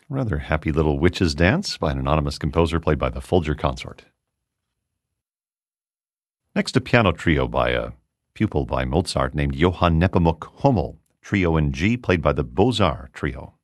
Rather happy little witch's dance by an anonymous composer played by the Folger Consort. Next, a piano trio by a pupil by Mozart named Johann Nepomuk Hummel, trio in G played by the Beaux-Arts Trio.